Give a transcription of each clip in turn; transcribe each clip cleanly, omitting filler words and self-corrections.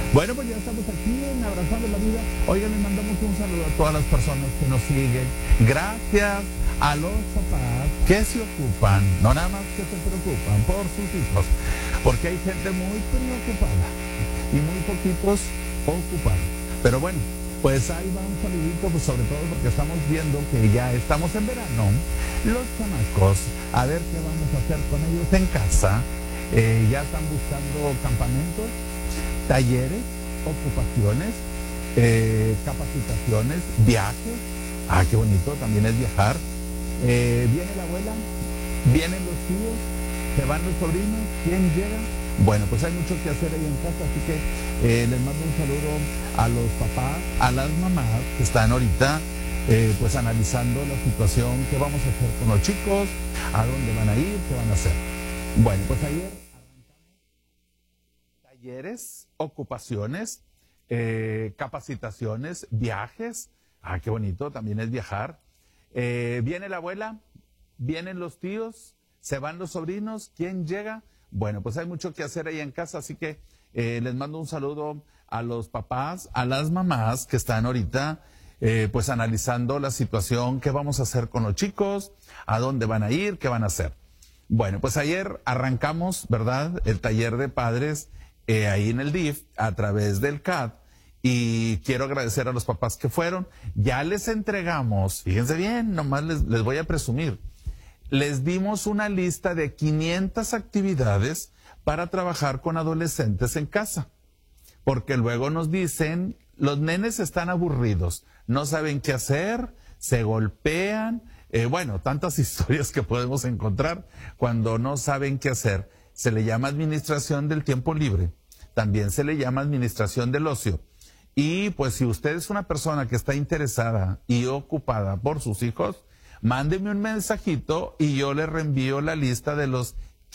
Bueno, pues ya estamos aquí en Abrazando la Vida. Oigan, les mandamos un saludo a todas las personas que nos siguen. Gracias a los papás que se ocupan, no nada más que se preocupan por sus hijos, porque hay gente muy preocupada y muy poquitos ocupados. Pero bueno, pues ahí va un saludito, pues sobre todo porque estamos viendo que ya estamos en verano. Los chamacos, a ver qué vamos a hacer con ellos en casa. Ya están buscando campamentos, talleres, ocupaciones, capacitaciones, viajes. Ah, qué bonito, también es viajar. Viene la abuela, vienen los tíos, se van los sobrinos, ¿quién llega? Bueno, pues hay mucho que hacer ahí en casa, así que les mando un saludo a los papás, a las mamás que están ahorita pues analizando la situación, qué vamos a hacer con los chicos, a dónde van a ir, qué van a hacer. Bueno, pues ayer talleres, ocupaciones, capacitaciones, viajes. Ah, qué bonito, también es viajar. Viene la abuela, vienen los tíos, se van los sobrinos, ¿quién llega? Bueno, pues hay mucho que hacer ahí en casa, así que les mando un saludo a los papás, a las mamás que están ahorita pues analizando la situación, qué vamos a hacer con los chicos, a dónde van a ir, qué van a hacer. Bueno, pues ayer arrancamos, ¿verdad?, el taller de padres ahí en el DIF a través del CAD. Y quiero agradecer a los papás que fueron. Ya les entregamos, fíjense bien, nomás les voy a presumir. Les dimos una lista de 500 actividades para trabajar con adolescentes en casa. Porque luego nos dicen, los nenes están aburridos, no saben qué hacer, se golpean. Bueno, tantas historias que podemos encontrar cuando no saben qué hacer. Se le llama administración del tiempo libre. También se le llama administración del ocio. Y pues si usted es una persona que está interesada y ocupada por sus hijos, mándeme un mensajito y yo le reenvío la lista de los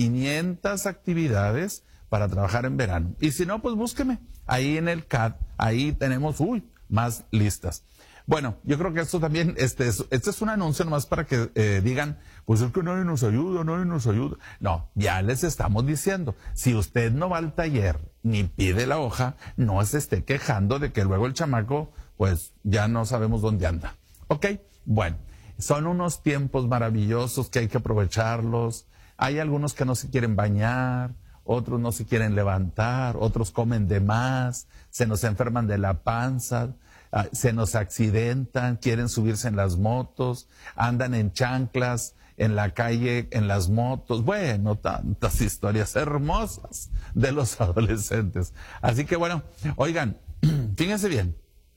500 actividades para trabajar en verano. Y si no, pues búsqueme ahí en el CAD, ahí tenemos, más listas. Bueno, yo creo que esto también, este es un anuncio nomás para que digan, pues es que nadie nos ayuda, nadie nos ayuda. No, ya les estamos diciendo, si usted no va al taller ni pide la hoja, no se esté quejando de que luego el chamaco, pues ya no sabemos dónde anda. ¿Ok? Bueno, son unos tiempos maravillosos que hay que aprovecharlos. Hay algunos que no se quieren bañar, otros no se quieren levantar, otros comen de más, se nos enferman de la panza, se nos accidentan, quieren subirse en las motos, andan en chanclas en la calle, en las motos. Bueno, tantas historias hermosas de los adolescentes. Así que bueno, oigan, fíjense bien,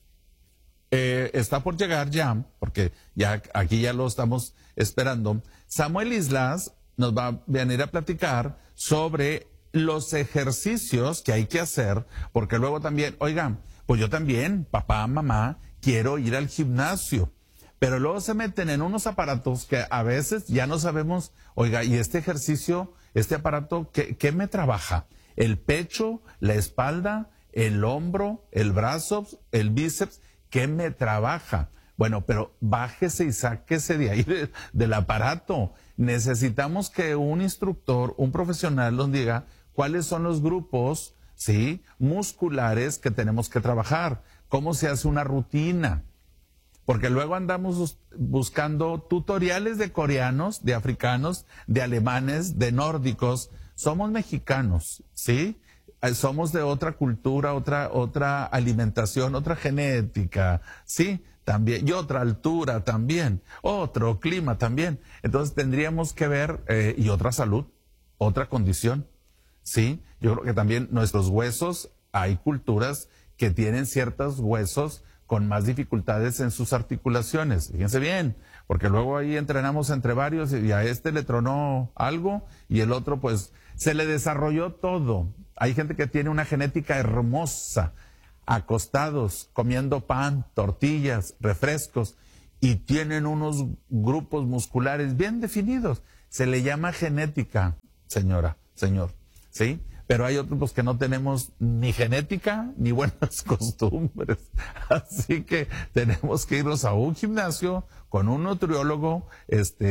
está por llegar ya, porque ya aquí ya lo estamos esperando. Samuel Islas nos va a venir a platicar sobre los ejercicios que hay que hacer, porque luego también, oigan, pues yo también, papá, mamá, quiero ir al gimnasio, pero luego se meten en unos aparatos que a veces ya no sabemos, oiga, y este ejercicio, este aparato, ¿qué me trabaja? El pecho, la espalda, el hombro, el brazo, el bíceps, ¿qué me trabaja? Bueno, pero bájese y sáquese de ahí del aparato. Necesitamos que un instructor, un profesional nos diga cuáles son los grupos, ¿sí?, musculares que tenemos que trabajar, cómo se hace una rutina. Porque luego andamos buscando tutoriales de coreanos, de africanos, de alemanes, de nórdicos. Somos mexicanos, ¿sí? Somos de otra cultura, otra alimentación, otra genética, ¿sí? También, y otra altura también, otro clima también. Entonces tendríamos que ver, y otra salud, otra condición, ¿sí? Yo creo que también nuestros huesos, hay culturas que tienen ciertos huesos con más dificultades en sus articulaciones. Fíjense bien, porque luego ahí entrenamos entre varios y a este le tronó algo y el otro pues se le desarrolló todo. Hay gente que tiene una genética hermosa, acostados, comiendo pan, tortillas, refrescos, y tienen unos grupos musculares bien definidos. Se le llama genética, señora, señor, ¿sí? Pero hay otros pues, que no tenemos ni genética ni buenas costumbres. Así que tenemos que irnos a un gimnasio con un nutriólogo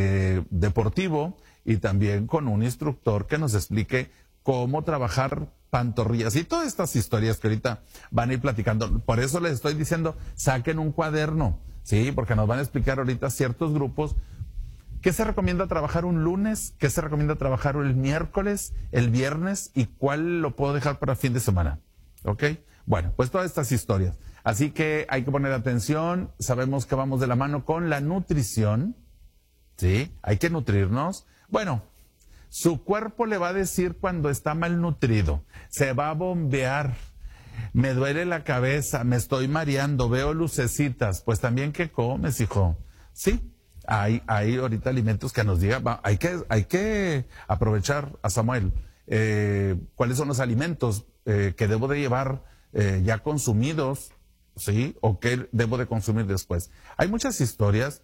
deportivo y también con un instructor que nos explique cómo trabajar pantorrillas y todas estas historias que ahorita van a ir platicando. Por eso les estoy diciendo, saquen un cuaderno, ¿sí? Porque nos van a explicar ahorita ciertos grupos. ¿Qué se recomienda trabajar un lunes? ¿Qué se recomienda trabajar el miércoles, el viernes? ¿Y cuál lo puedo dejar para fin de semana? ¿Ok? Bueno, pues todas estas historias. Así que hay que poner atención. Sabemos que vamos de la mano con la nutrición. ¿Sí? Hay que nutrirnos. Bueno, su cuerpo le va a decir cuando está malnutrido. Se va a bombear. Me duele la cabeza, me estoy mareando, veo lucecitas. Pues también, ¿qué comes, hijo? Sí. Hay ahorita alimentos que nos digan, hay que aprovechar a Samuel, cuáles son los alimentos que debo de llevar ya consumidos, ¿sí? O que debo de consumir después. Hay muchas historias.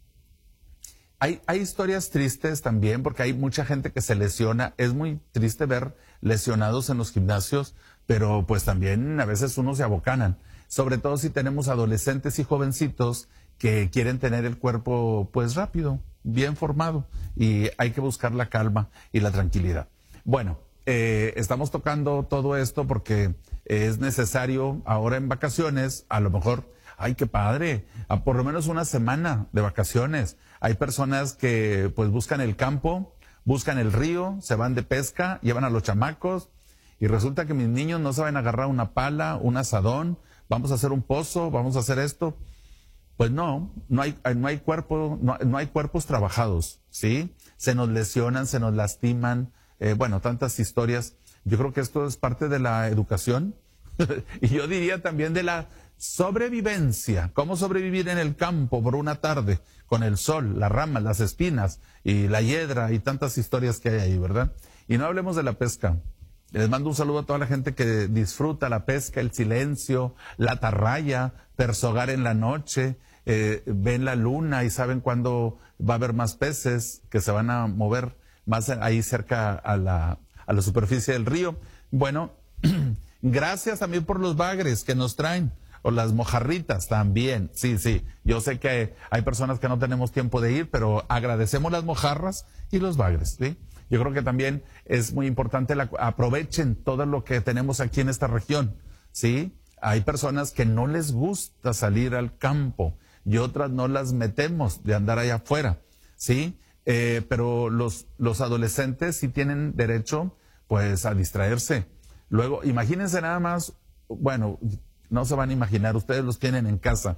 Hay historias tristes también, porque hay mucha gente que se lesiona. Es muy triste ver lesionados en los gimnasios, pero pues también a veces uno se abocanan. Sobre todo si tenemos adolescentes y jovencitos que quieren tener el cuerpo pues rápido, bien formado, y hay que buscar la calma y la tranquilidad. Bueno, estamos tocando todo esto porque es necesario ahora en vacaciones, a lo mejor, ay, qué padre, por lo menos una semana de vacaciones. Hay personas que pues buscan el campo, buscan el río, se van de pesca, llevan a los chamacos, y resulta que mis niños no saben agarrar una pala, un asadón, vamos a hacer un pozo, vamos a hacer esto. Pues no hay cuerpos trabajados, ¿sí? Se nos lesionan, se nos lastiman, bueno, tantas historias. Yo creo que esto es parte de la educación y yo diría también de la sobrevivencia. ¿Cómo sobrevivir en el campo por una tarde con el sol, las ramas, las espinas y la hiedra y tantas historias que hay ahí, ¿verdad? Y no hablemos de la pesca. Les mando un saludo a toda la gente que disfruta la pesca, el silencio, la atarraya, persogar en la noche, ven la luna y saben cuándo va a haber más peces que se van a mover más ahí cerca a la superficie del río. Bueno, gracias también por los bagres que nos traen, o las mojarritas también. Sí, yo sé que hay personas que no tenemos tiempo de ir, pero agradecemos las mojarras y los bagres, ¿sí? Yo creo que también es muy importante, aprovechen todo lo que tenemos aquí en esta región, ¿sí? Hay personas que no les gusta salir al campo y otras no las metemos de andar allá afuera, ¿sí? Pero los adolescentes sí tienen derecho, pues, a distraerse. Luego, imagínense nada más, bueno, no se van a imaginar, ustedes los tienen en casa.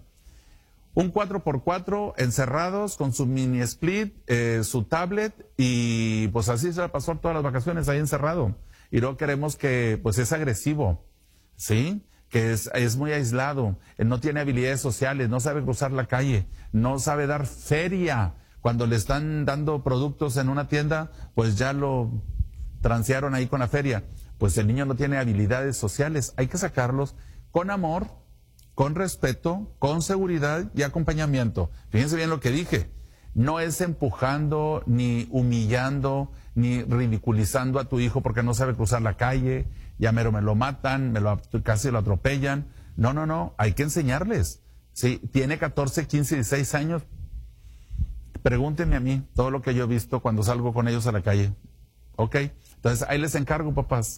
Un 4x4 encerrados con su mini split, su tablet, y pues así se la pasó todas las vacaciones ahí encerrado. Y luego queremos que, pues, es agresivo, ¿sí? Que es muy aislado, no tiene habilidades sociales, no sabe cruzar la calle, no sabe dar feria. Cuando le están dando productos en una tienda, pues ya lo transearon ahí con la feria. Pues el niño no tiene habilidades sociales. Hay que sacarlos con amor, con respeto, con seguridad y acompañamiento. Fíjense bien lo que dije. No es empujando, ni humillando, ni ridiculizando a tu hijo porque no sabe cruzar la calle, ya mero me lo matan, casi lo atropellan. No, hay que enseñarles. Sí, tiene 14, 15, 16 años. Pregúntenme a mí todo lo que yo he visto cuando salgo con ellos a la calle. ¿Ok? Entonces, ahí les encargo, papás.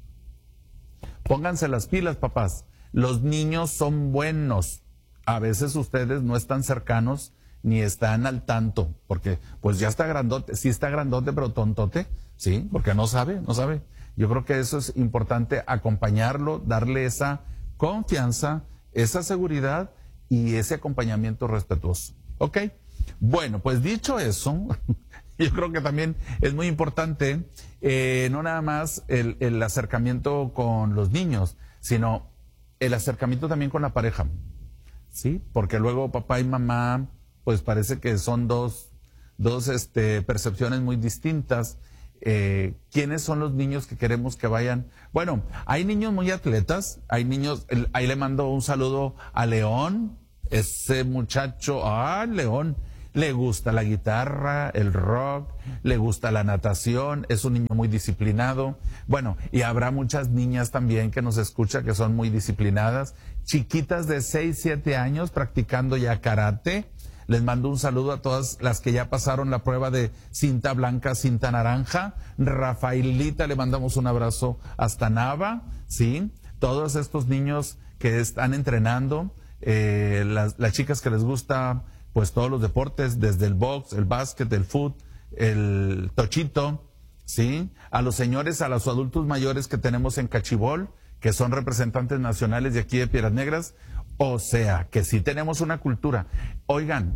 Pónganse las pilas, papás. Los niños son buenos. A veces ustedes no están cercanos ni están al tanto, porque pues ya está grandote, sí está grandote, pero tontote, sí, porque no sabe. Yo creo que eso es importante, acompañarlo, darle esa confianza, esa seguridad y ese acompañamiento respetuoso. ¿Ok? Bueno, pues dicho eso, yo creo que también es muy importante, no nada más el acercamiento con los niños, sino el acercamiento también con la pareja, ¿sí? Porque luego papá y mamá, pues parece que son dos percepciones muy distintas. ¿Quiénes son los niños que queremos que vayan? Bueno, hay niños muy atletas, hay niños, ahí le mando un saludo a León, ese muchacho, León, le gusta la guitarra, el rock, le gusta la natación, es un niño muy disciplinado. Bueno, y habrá muchas niñas también que nos escuchan que son muy disciplinadas, chiquitas de 6, 7 años practicando ya karate. Les mando un saludo a todas las que ya pasaron la prueba de cinta blanca, cinta naranja. Rafaelita, le mandamos un abrazo hasta Nava, ¿sí? Todos estos niños que están entrenando, las chicas que les gusta pues todos los deportes, desde el box, el básquet, el fútbol, el tochito, ¿sí? A los señores, a los adultos mayores que tenemos en Cachibol, que son representantes nacionales de aquí de Piedras Negras. O sea, que sí tenemos una cultura. Oigan,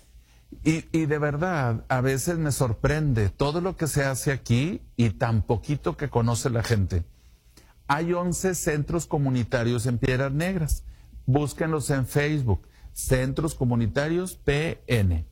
y de verdad, a veces me sorprende todo lo que se hace aquí y tan poquito que conoce la gente. Hay 11 centros comunitarios en Piedras Negras. Búsquenlos en Facebook. Centros Comunitarios PN.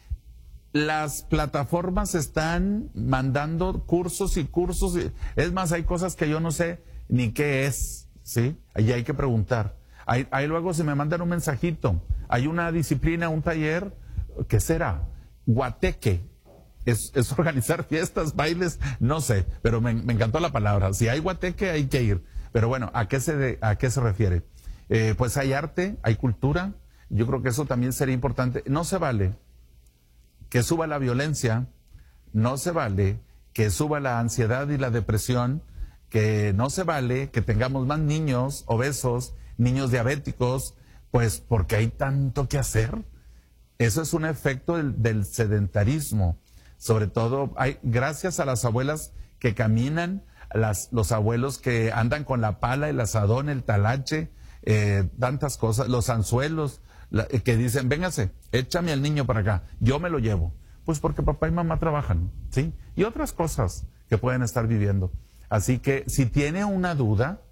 Las plataformas están mandando cursos y cursos. Es más, hay cosas que yo no sé ni qué es, ¿sí? Ahí hay que preguntar. Ahí luego se me mandan un mensajito. Hay una disciplina, un taller, ¿qué será? Guateque. Es organizar fiestas, bailes, no sé, pero me encantó la palabra. Si hay guateque, hay que ir. Pero bueno, ¿a qué se refiere? Pues hay arte, hay cultura. Yo creo que eso también sería importante. No se vale que suba la violencia, no se vale que suba la ansiedad y la depresión, que no se vale que tengamos más niños obesos, niños diabéticos, pues porque hay tanto que hacer. Eso es un efecto del sedentarismo. Sobre todo, gracias a las abuelas que caminan, los abuelos que andan con la pala, el asadón, el talache, tantas cosas, los anzuelos, que dicen, véngase, échame al niño para acá, yo me lo llevo. Pues porque papá y mamá trabajan, ¿sí? Y otras cosas que pueden estar viviendo. Así que si tiene una duda,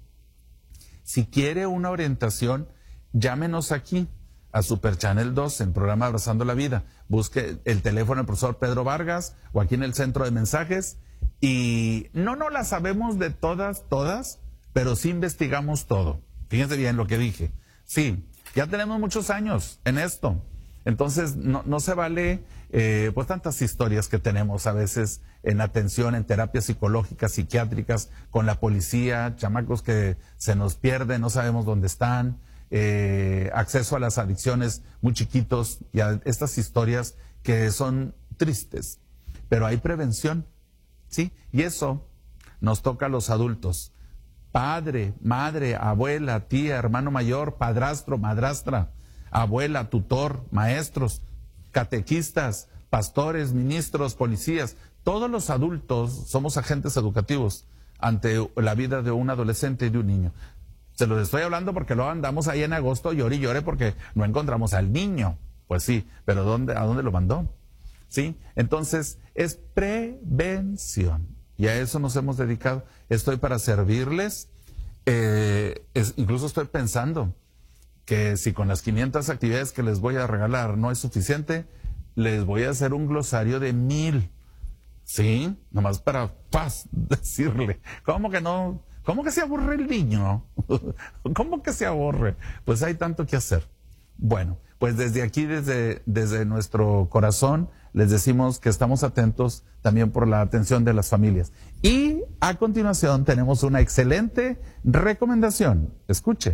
si quiere una orientación, llámenos aquí a Super Channel 2 en programa Abrazando la Vida. Busque el teléfono del profesor Pedro Vargas o aquí en el centro de mensajes. Y no la sabemos de todas, pero sí investigamos todo. Fíjense bien lo que dije. Sí, ya tenemos muchos años en esto. Entonces no se vale pues tantas historias que tenemos a veces en atención, en terapias psicológicas, psiquiátricas, con la policía, chamacos que se nos pierden, no sabemos dónde están, acceso a las adicciones muy chiquitos y a estas historias que son tristes. Pero hay prevención, ¿sí? Y eso nos toca a los adultos. Padre, madre, abuela, tía, hermano mayor, padrastro, madrastra, abuela, tutor, maestros, catequistas, pastores, ministros, policías. Todos los adultos somos agentes educativos ante la vida de un adolescente y de un niño. Se los estoy hablando porque luego andamos ahí en agosto llore y llore porque no encontramos al niño. Pues sí, pero ¿a dónde lo mandó? ¿Sí? Entonces, es prevención. Y a eso nos hemos dedicado. Estoy para servirles. Incluso estoy pensando que si con las 500 actividades que les voy a regalar no es suficiente, les voy a hacer un glosario de 1000. ¿Sí? Nomás para decirle. ¿Cómo que no? ¿Cómo que se aburre el niño? ¿Cómo que se aburre? Pues hay tanto que hacer. Bueno, pues desde aquí, desde nuestro corazón, les decimos que estamos atentos también por la atención de las familias. Y a continuación tenemos una excelente recomendación. Escuche.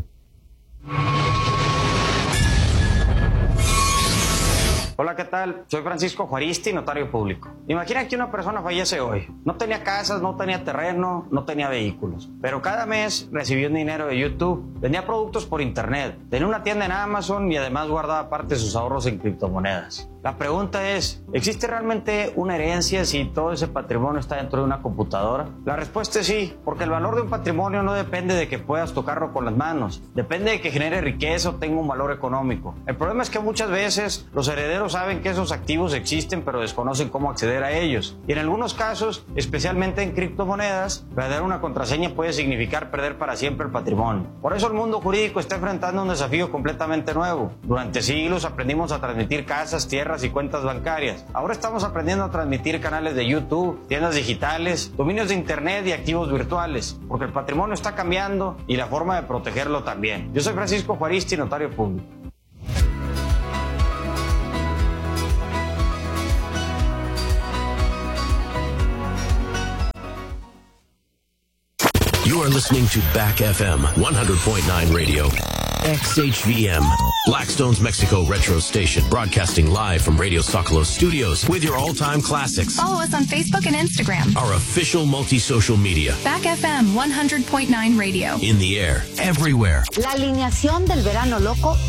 Hola, ¿qué tal? Soy Francisco Juaristi, notario público. Imagina que una persona fallece hoy. No tenía casas, no tenía terreno, no tenía vehículos. Pero cada mes recibía un dinero de YouTube, vendía productos por internet, tenía una tienda en Amazon y además guardaba parte de sus ahorros en criptomonedas. La pregunta es, ¿existe realmente una herencia si todo ese patrimonio está dentro de una computadora? La respuesta es sí, porque el valor de un patrimonio no depende de que puedas tocarlo con las manos, depende de que genere riqueza o tenga un valor económico. El problema es que muchas veces los herederos saben que esos activos existen pero desconocen cómo acceder a ellos. Y en algunos casos, especialmente en criptomonedas, perder una contraseña puede significar perder para siempre el patrimonio. Por eso el mundo jurídico está enfrentando un desafío completamente nuevo. Durante siglos aprendimos a transmitir casas, tierras y cuentas bancarias. Ahora estamos aprendiendo a transmitir canales de YouTube, tiendas digitales, dominios de internet y activos virtuales, porque el patrimonio está cambiando y la forma de protegerlo también. Yo soy Francisco Juaristi, notario público. You are listening to Back FM 100.9 Radio, XHVM. Blackstone's Mexico Retro Station, broadcasting live from Radio Socolos Studios with your all-time classics. Follow us on Facebook and Instagram. Our official multi-social media. Back FM 100.9 Radio. In the air, everywhere. La alineación del verano loco